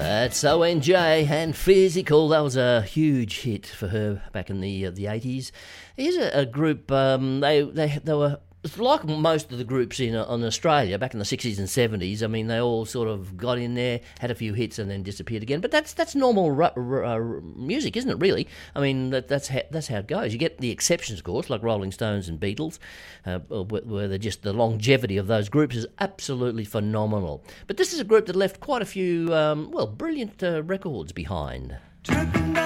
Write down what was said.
That's ONJ and Physical. That was a huge hit for her back in the 80s. Here's a group, they were like most of the groups in Australia back in the 60s and 70s. I mean, they all sort of got in there, had a few hits and then disappeared again. But that's normal music, isn't it, really? I mean, that's how it goes. You get the exceptions, of course, like Rolling Stones and Beatles, where the longevity of those groups is absolutely phenomenal. But this is a group that left quite a few, brilliant records behind.